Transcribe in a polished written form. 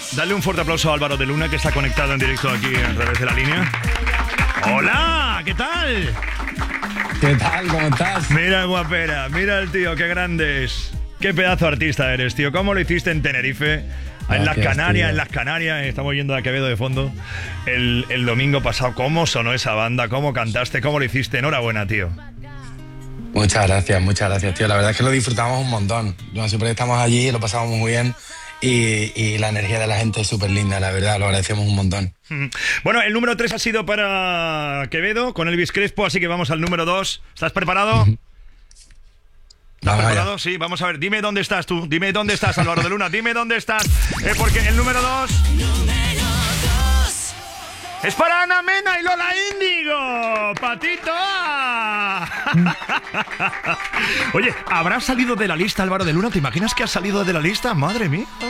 Dale un fuerte aplauso a Álvaro de Luna, que está conectado en directo aquí a través de la línea. ¡Hola! ¿Qué tal? ¿Qué tal? ¿Cómo estás? Mira el guapera, mira el tío, qué grande es. Qué pedazo de artista eres, tío. ¿Cómo lo hiciste en Tenerife? Gracias, En las Canarias, estamos yendo a Quevedo de fondo. El domingo pasado, ¿cómo sonó esa banda? ¿Cómo cantaste? ¿Cómo lo hiciste? Enhorabuena, tío. Muchas gracias, tío. La verdad es que lo disfrutamos un montón. Siempre estamos allí, lo pasamos muy bien y la energía de la gente es súper linda, la verdad, lo agradecemos un montón. Bueno, el número 3 ha sido para Quevedo con Elvis Crespo, así que vamos al número 2. ¿Estás preparado? ¿Estás preparado? Allá. Sí, vamos a ver. Dime dónde estás tú. Dime dónde estás, Álvaro de Luna. Dime dónde estás. Porque el número 2... ¡Es para Ana Mena y Lola Índigo! ¡Patito! Oye, ¿habrá salido de la lista Álvaro de Luna? ¿Te imaginas que ha salido de la lista? ¡Madre mía!